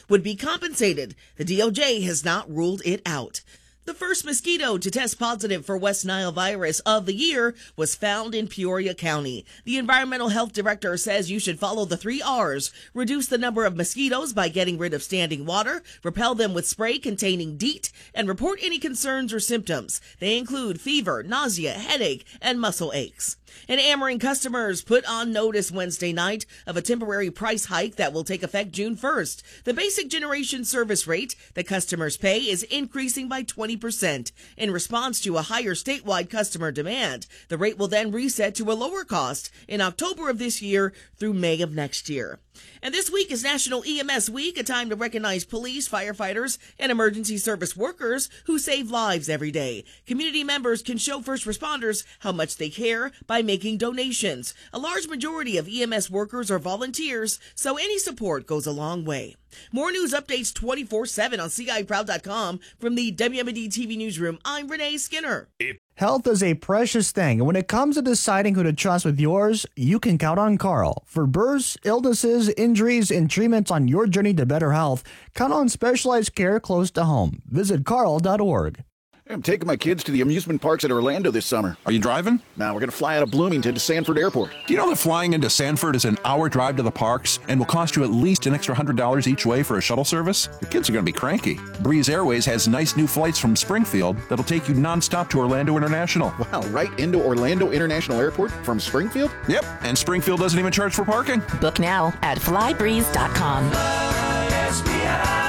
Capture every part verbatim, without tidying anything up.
would be compensated. The D O J has not ruled it out. The first mosquito to test positive for West Nile virus of the year was found in Peoria County. The environmental health director says you should follow the three R's. Reduce the number of mosquitoes by getting rid of standing water, repel them with spray containing DEET, and report any concerns or symptoms. They include fever, nausea, headache, and muscle aches. And Ameren customers put on notice Wednesday night of a temporary price hike that will take effect June first. The basic generation service rate that customers pay is increasing by twenty percent. In response to a higher statewide customer demand, the rate will then reset to a lower cost in October of this year through May of next year. And this week is National E M S Week, a time to recognize police, firefighters, and emergency service workers who save lives every day. Community members can show first responders how much they care by making donations. A large majority of E M S workers are volunteers, so any support goes a long way. More news updates twenty-four seven on C I Proud dot com. From the W M D T V Newsroom, I'm Renee Skinner. Health is a precious thing, and when it comes to deciding who to trust with yours, you can count on Carl. For births, illnesses, injuries, and treatments on your journey to better health, count on specialized care close to home. Visit carl dot org. I'm taking my kids to the amusement parks at Orlando this summer. Are you driving? Now we're going to fly out of Bloomington to Sanford Airport. Do you know that flying into Sanford is an hour drive to the parks and will cost you at least an extra one hundred dollars each way for a shuttle service? The kids are going to be cranky. Breeze Airways has nice new flights from Springfield that'll take you nonstop to Orlando International. Wow, right into Orlando International Airport from Springfield? Yep, and Springfield doesn't even charge for parking. Book now at fly breeze dot com. S B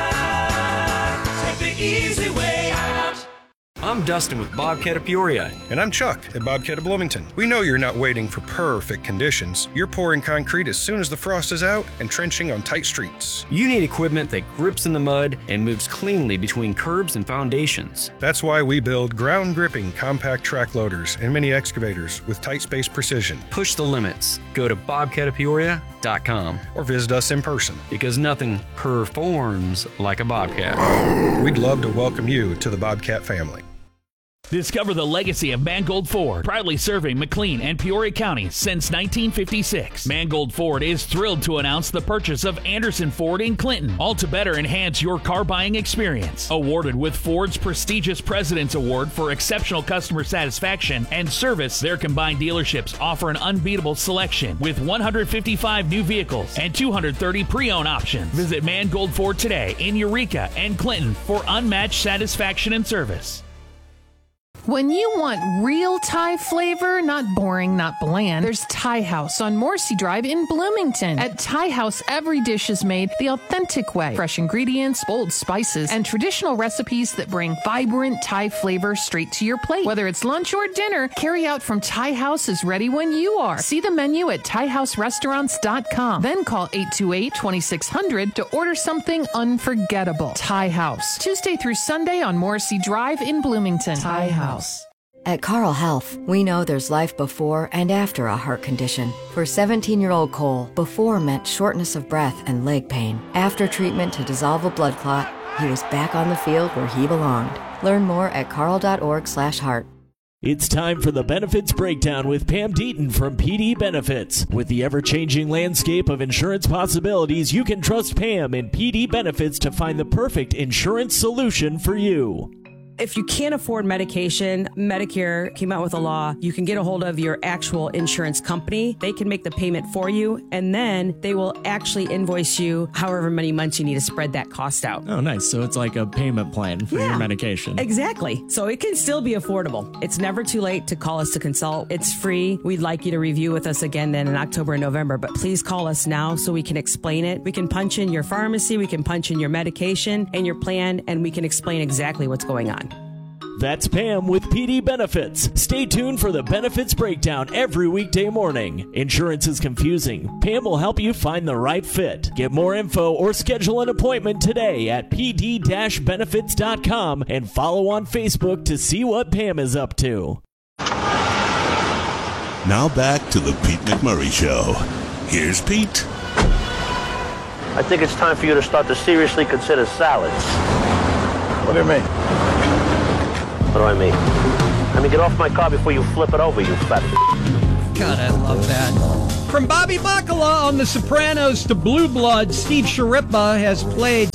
I, take the easy way out. I'm Dustin with Bobcat of Peoria. And I'm Chuck at Bobcat of Bloomington. We know you're not waiting for perfect conditions. You're pouring concrete as soon as the frost is out and trenching on tight streets. You need equipment that grips in the mud and moves cleanly between curbs and foundations. That's why we build ground-gripping compact track loaders and mini excavators with tight space precision. Push the limits. Go to bobcat of peoria dot com or visit us in person. Because nothing performs like a Bobcat. We'd love to welcome you to the Bobcat family. Discover the legacy of Mangold Ford, proudly serving McLean and Peoria County since nineteen fifty-six. Mangold Ford is thrilled to announce the purchase of Anderson Ford in Clinton, all to better enhance your car buying experience. Awarded with Ford's prestigious President's Award for exceptional customer satisfaction and service, their combined dealerships offer an unbeatable selection with one hundred fifty-five new vehicles and two hundred thirty pre-owned options. Visit Mangold Ford today in Eureka and Clinton for unmatched satisfaction and service. When you want real Thai flavor, not boring, not bland, there's Thai House on Morrissey Drive in Bloomington. At Thai House, every dish is made the authentic way. Fresh ingredients, bold spices, and traditional recipes that bring vibrant Thai flavor straight to your plate. Whether it's lunch or dinner, carry out from Thai House is ready when you are. See the menu at thai house restaurants dot com. Then call eight two eight, two six zero zero to order something unforgettable. Thai House. Tuesday through Sunday on Morrissey Drive in Bloomington. Thai House. At Carl Health, we know there's life before and after a heart condition. For seventeen-year-old Cole, before meant shortness of breath and leg pain. After treatment to dissolve a blood clot, he was back on the field where he belonged. Learn more at carl dot org slash heart. It's time for the Benefits Breakdown with Pam Deaton from P D Benefits. With the ever-changing landscape of insurance possibilities, you can trust Pam and P D Benefits to find the perfect insurance solution for you. If you can't afford medication, Medicare came out with a law. You can get a hold of your actual insurance company. They can make the payment for you, and then they will actually invoice you however many months you need to spread that cost out. Oh, nice. So it's like a payment plan for yeah, your medication. Exactly. So it can still be affordable. It's never too late to call us to consult. It's free. We'd like you to review with us again then in October and November, but please call us now so we can explain it. We can punch in your pharmacy, we can punch in your medication and your plan, and we can explain exactly what's going on. That's Pam with P D Benefits. Stay tuned for the Benefits Breakdown every weekday morning. Insurance is confusing. Pam will help you find the right fit. Get more info or schedule an appointment today at p d dash benefits dot com and follow on Facebook to see what Pam is up to. Now back to the Pete McMurray Show. Here's Pete. I think it's time for you to start to seriously consider salads. What do you mean? What do I mean? I mean, get off my car before you flip it over, you fat... God, I love that. From Bobby Bacala on The Sopranos to Blue Bloods, Steve Sharippa has played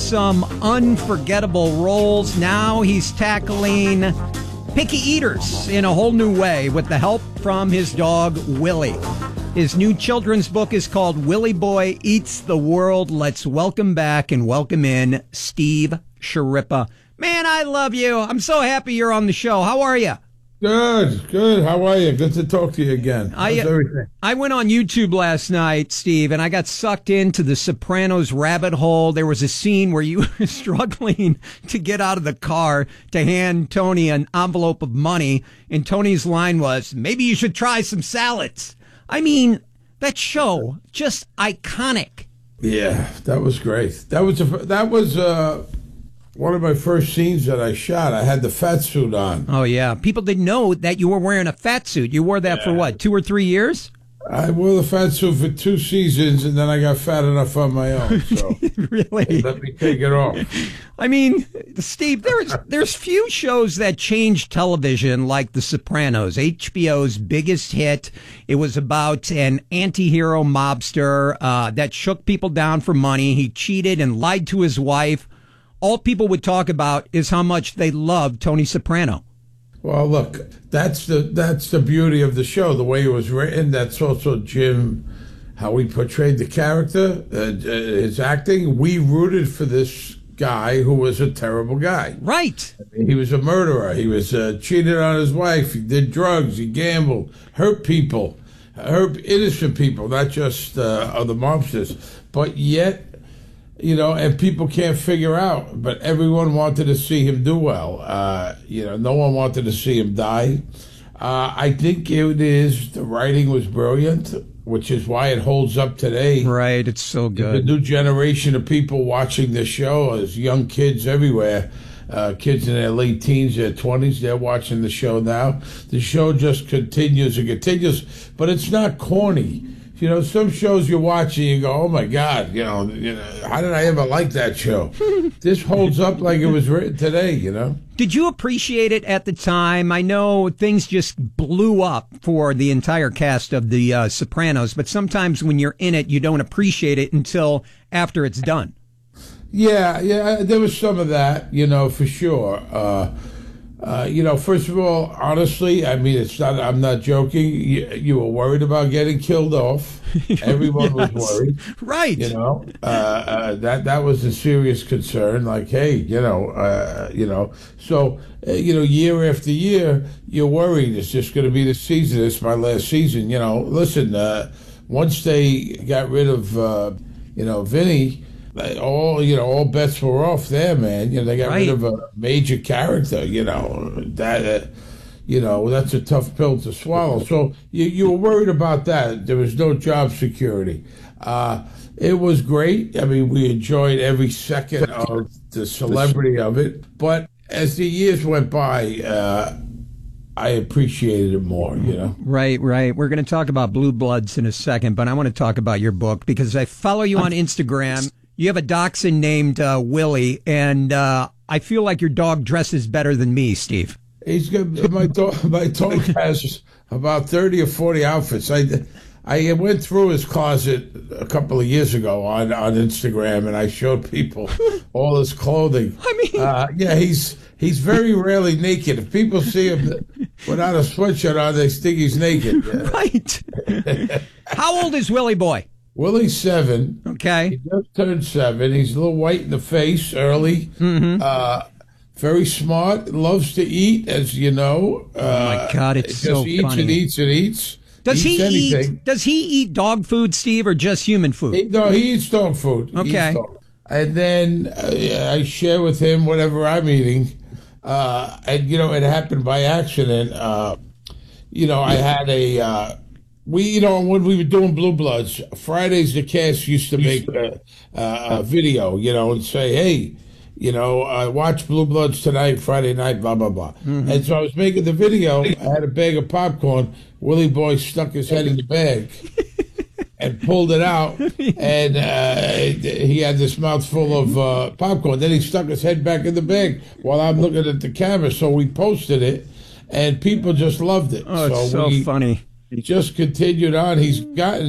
some unforgettable roles. Now he's tackling picky eaters in a whole new way with the help from his dog, Willie. His new children's book is called Willie Boy Eats the World. Let's welcome back and welcome in Steve Schirripa. Man, I love you. I'm so happy you're on the show. How are you? Good, good. How are you? Good to talk to you again. How's I, everything? I went on YouTube last night, Steve, and I got sucked into the Sopranos rabbit hole. There was a scene where you were struggling to get out of the car to hand Tony an envelope of money, and Tony's line was, maybe you should try some salads. I mean, that show, just iconic. Yeah, that was great. That was a, that was uh, one of my first scenes that I shot. I had the fat suit on. Oh, yeah. People didn't know that you were wearing a fat suit. You wore that yeah. for what, two or three years? I wore the fat suit for two seasons, and then I got fat enough on my own. So really? Let me take it off. I mean, Steve, there's there's few shows that changed television like The Sopranos, H B O's biggest hit. It was about an anti-hero mobster uh, that shook people down for money. He cheated and lied to his wife. All people would talk about is how much they loved Tony Soprano. Well, look, that's the that's the beauty of the show, the way it was written. That's also Jim, how he portrayed the character, uh, his acting. We rooted for this guy who was a terrible guy. Right. I mean, he was a murderer. He was uh, cheated on his wife. He did drugs. He gambled, hurt people, hurt innocent people, not just uh, other mobsters. But yet, you know, and people can't figure out, but everyone wanted to see him do well. Uh, you know, no one wanted to see him die. Uh, I think it is, the writing was brilliant, which is why it holds up today. Right, it's so good. The new generation of people watching this show is young kids everywhere. Uh, kids in their late teens, their twenties, they're watching the show now. The show just continues and continues, but it's not corny. You know, some shows you watch and you go, oh, my God, you know, you know, how did I ever like that show? This holds up like it was written today, you know? Did you appreciate it at the time? I know things just blew up for the entire cast of The uh, Sopranos, but sometimes when you're in it, you don't appreciate it until after it's done. Yeah, yeah, there was some of that, you know, for sure. Uh Uh, you know, first of all, honestly, I mean, it's not, I'm not joking. You, you were worried about getting killed off. Everyone yes. was worried. Right. You know, uh, uh, that, that was a serious concern. Like, hey, you know, uh, you know, so, uh, you know, year after year, you're worried. It's just going to be the season. It's my last season. You know, listen, uh, once they got rid of, uh, you know, Vinny, all you know, all bets were off there, man. You know, they got right. rid of a major character. You know that, uh, you know, that's a tough pill to swallow. So you you were worried about that. There was no job security. Uh, it was great. I mean, we enjoyed every second of the celebrity of it. But as the years went by, uh, I appreciated it more, you know? Right, right. We're going to talk about Blue Bloods in a second, but I want to talk about your book because I follow you on Instagram. You have a dachshund named uh, Willie, and uh, I feel like your dog dresses better than me, Steve. He's got, my dog. My dog has about thirty or forty outfits. I, I went through his closet a couple of years ago on, on Instagram, and I showed people all his clothing. I mean, uh, yeah, he's he's very rarely naked. If people see him without a sweatshirt on, they think he's naked. Yeah. Right. How old is Willie Boy? Willie's seven. Okay. He just turned seven. He's a little white in the face early. Mm-hmm. Uh, very smart. Loves to eat, as you know. Oh, my God, it's uh, so eats funny. and eats and eats. Does eats he anything. eat? Does he eat dog food, Steve, or just human food? He, no, he eats dog food. He Okay. eats dog. And then uh, I share with him whatever I'm eating. Uh, and, you know, it happened by accident. Uh, you know, I had a... Uh, We, you know, when we were doing Blue Bloods, Fridays the cast used to make a, a, a video, you know, and say, hey, you know, uh, watch Blue Bloods tonight, Friday night, blah, blah, blah. Mm-hmm. And so I was making the video. I had a bag of popcorn. Willie Boy stuck his head in the bag and pulled it out. And uh, he had this mouthful of uh, popcorn. Then he stuck his head back in the bag while I'm looking at the camera. So we posted it, and people just loved it. Oh, it's so, so we, funny. He just continued on. He's gotten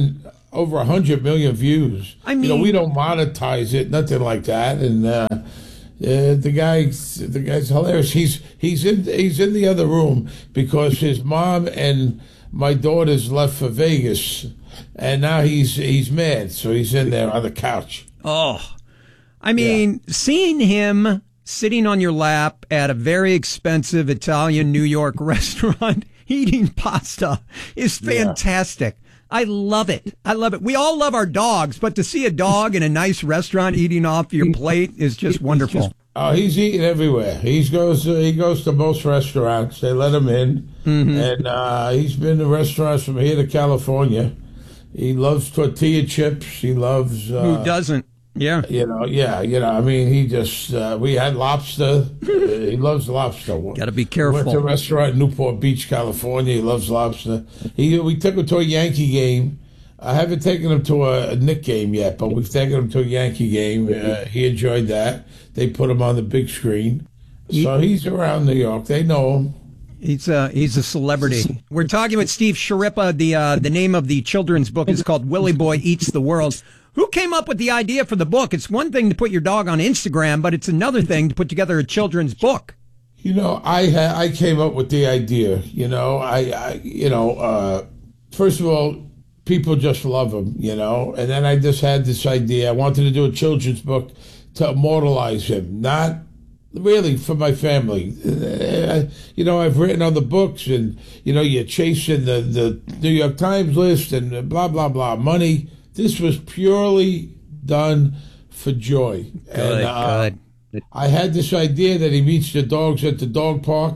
over a hundred million views. I mean, you know, we don't monetize it, nothing like that. And uh, uh, the guy, the guy's hilarious. He's he's in he's in the other room because his mom and my daughters left for Vegas, and now he's he's mad, so he's in there on the couch. Oh, I mean, yeah. Seeing him sitting on your lap at a very expensive Italian New York restaurant eating pasta is fantastic. Yeah. I love it. I love it. We all love our dogs, but to see a dog in a nice restaurant eating off your plate is just wonderful. Oh, he's eating everywhere. He goes. Uh, he goes to most restaurants. They let him in, mm-hmm. and uh, he's been to restaurants from here to California. He loves tortilla chips. He loves. Uh, Who doesn't? Yeah. You know. Yeah. You know. I mean, he just. Uh, we had lobster. He loves lobster. Got to be careful. Went to a restaurant in Newport Beach, California. He loves lobster. He. We took him to a Yankee game. I haven't taken him to a, a Knick game yet, but we've taken him to a Yankee game. Uh, he enjoyed that. They put him on the big screen. So he's around New York. They know him. He's a, he's a celebrity. We're talking with Steve Schirripa. The, uh, the name of the children's book is called Willie Boy Eats the World. Who came up with the idea for the book? It's one thing to put your dog on Instagram, but it's another thing to put together a children's book. You know, I ha- I came up with the idea. You know, I, I you know, uh, first of all, people just love him, you know. And then I just had this idea. I wanted to do a children's book to immortalize him, not really for my family. Uh, you know, I've written other books, and, you know, you're chasing the, the New York Times list and blah, blah, blah, money. This was purely done for joy. Good, and, uh, good. I had this idea that he meets the dogs at the dog park,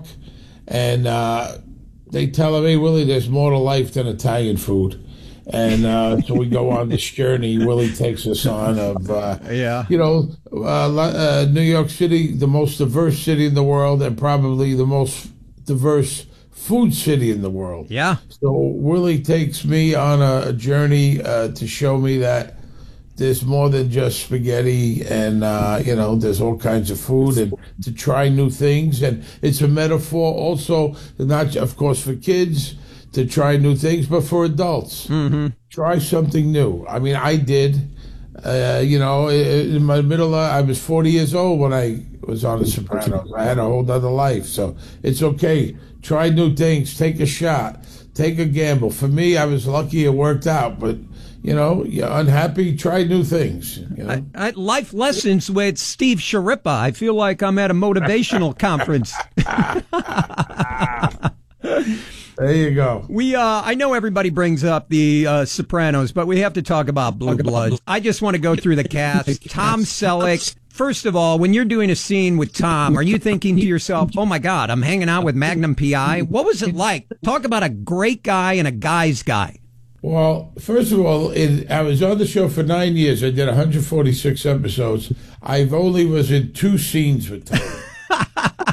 and uh, they tell him, hey, Willie, there's more to life than Italian food. And uh, so we go on this journey Willie takes us on of, uh, yeah. you know, uh, uh, New York City, the most diverse city in the world, and probably the most diverse food city in the world. Yeah. So Willie takes me on a, a journey uh, to show me that there's more than just spaghetti, and, uh, you know, there's all kinds of food, and to try new things. And it's a metaphor also, not, of course, for kids, to try new things, but for adults. Mm-hmm. Try something new. I mean, I did. Uh, you know, in my middle, of, I was forty years old when I was on The Sopranos. I had a whole other life. So it's okay. Try new things. Take a shot. Take a gamble. For me, I was lucky it worked out. But, you know, you're unhappy, try new things. You know? I, I, life lessons with Steve Schirripa. I feel like I'm at a motivational conference. There you go. We, uh, I know everybody brings up the uh, Sopranos, but we have to talk about Blue Bloods. I just want to go through the cast. Tom Selleck. First of all, when you're doing a scene with Tom, are you thinking to yourself, oh my God, I'm hanging out with Magnum P I? What was it like? Talk about a great guy and a guy's guy. Well, first of all, it, I was on the show for nine years. I did one hundred forty-six episodes. I've only was in two scenes with Tom.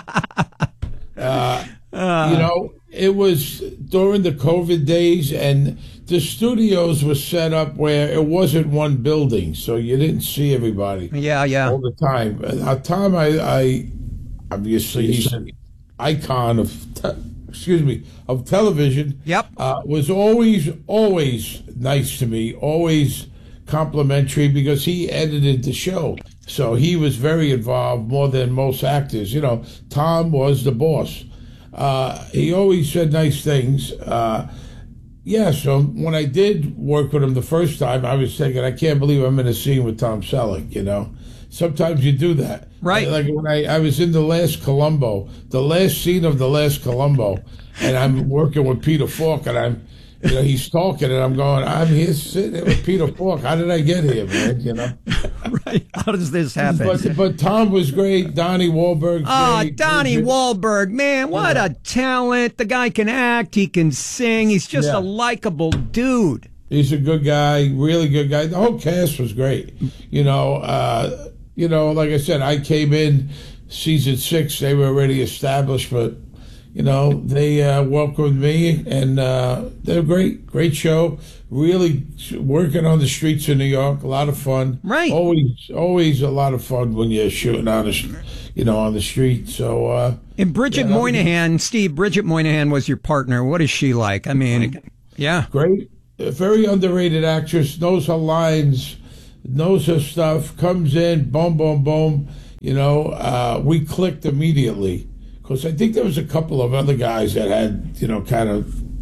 uh, uh, you know, it was during the COVID days, and the studios were set up where it wasn't one building, so you didn't see everybody. Yeah, yeah. All the time. Uh, Tom, I, I obviously he's an icon of, te- excuse me, of television. Yep. Uh, was always, always nice to me, always complimentary, because he edited the show. So he was very involved, more than most actors. You know, Tom was the boss. Uh, he always said nice things. Uh, yeah, so when I did work with him the first time, I was thinking, I can't believe I'm in a scene with Tom Selleck, you know. Sometimes you do that. Right. Like when I, I was in the last Columbo, the last scene of the last Columbo, and I'm working with Peter Falk, and I'm, you know, he's talking, and I'm going, I'm here sitting with Peter Falk. How did I get here, man? You know? Right. How does this happen? But, but Tom was great. Donnie Wahlberg. Oh, great. Donnie Wahlberg, man, what yeah. a talent. The guy can act. He can sing. He's just yeah. a likable dude. He's a good guy, really good guy. The whole cast was great. You know, uh, you know, like I said, I came in season six. They were already established, but, you know, they uh, welcomed me, and uh, they're great. Great show. Really working on the streets of New York. A lot of fun. Right. Always, always a lot of fun when you're shooting on the, you know, on the street. So. Uh, and Bridget you know, Moynihan, Steve. Bridget Moynihan was your partner. What is she like? I mean, yeah. Great. a very underrated actress, knows her lines, knows her stuff, comes in, boom, boom, boom. You know, uh, we clicked immediately. Because I think there was a couple of other guys that had, you know, kind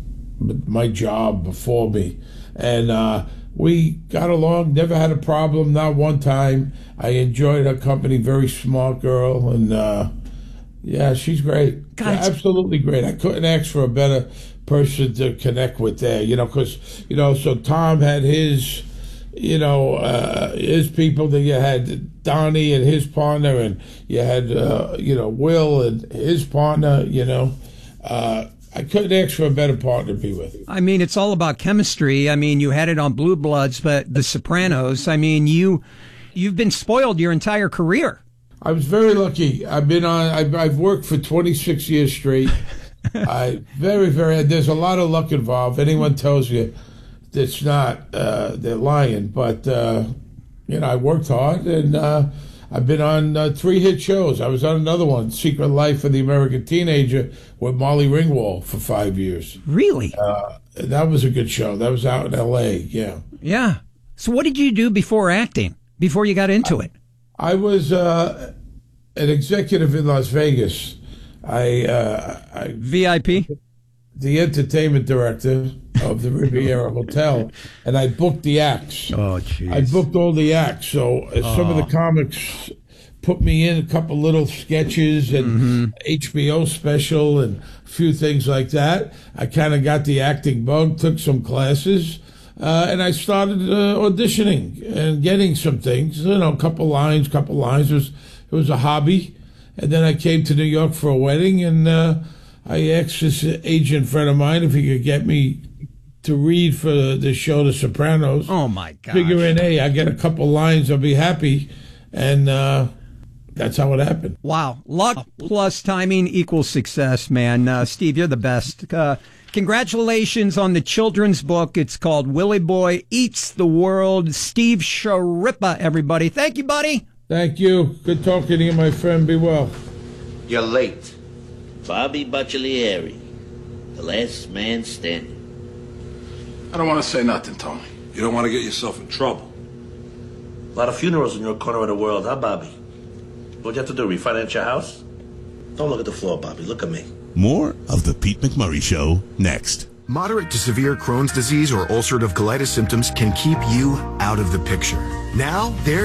of my job before me. And uh, we got along, never had a problem, not one time. I enjoyed her company, very smart girl. And, uh, yeah, she's great. God, yeah, absolutely great. I couldn't ask for a better person to connect with there, you know, because, you know, so Tom had his, you know, uh, his people. That you had Donnie and his partner, and you had, uh, you know, Will and his partner, you know. Uh, I couldn't ask for a better partner to be with. I mean, it's all about chemistry. I mean, you had it on Blue Bloods, but The Sopranos, I mean, you, you've been spoiled your entire career. I was very lucky. I've been on, I've, I've worked for twenty-six years straight. I very, very, there's a lot of luck involved. Anyone tells you that's not, uh, they're lying. But, uh, you know, I worked hard, and uh, I've been on uh, three hit shows. I was on another one, Secret Life of the American Teenager, with Molly Ringwald for five years. Really? Uh, that was a good show. That was out in L A, yeah. Yeah. So what did you do before acting, before you got into I, it? I was uh, an executive in Las Vegas. I, uh, I V I P? The entertainment director of the Riviera Hotel, and I booked the acts. Oh, jeez. I booked all the acts. So uh, oh. some of the comics put me in a couple little sketches and mm-hmm. H B O special and a few things like that. I kind of got the acting bug, took some classes, uh, and I started uh, auditioning and getting some things. You know, a couple lines, couple lines. It was, it was a hobby. And then I came to New York for a wedding, and uh, I asked this agent friend of mine if he could get me to read for the show The Sopranos. Oh, my God. Figuring, hey, I get a couple lines, I'll be happy. And uh, that's how it happened. Wow. Luck plus timing equals success, man. Uh, Steve, you're the best. Uh, congratulations on the children's book. It's called Willie Boy Eats the World. Steve Schirripa, everybody. Thank you, buddy. Thank you. Good talking to you, my friend. Be well. You're late. Bobby Baccialieri, the last man standing. I don't want to say nothing, Tony. You don't want to get yourself in trouble. A lot of funerals in your corner of the world, huh, Bobby? What'd you have to do, refinance your house? Don't look at the floor, Bobby. Look at me. More of the Pete McMurray Show next. Moderate to severe Crohn's disease or ulcerative colitis symptoms can keep you out of the picture. Now, there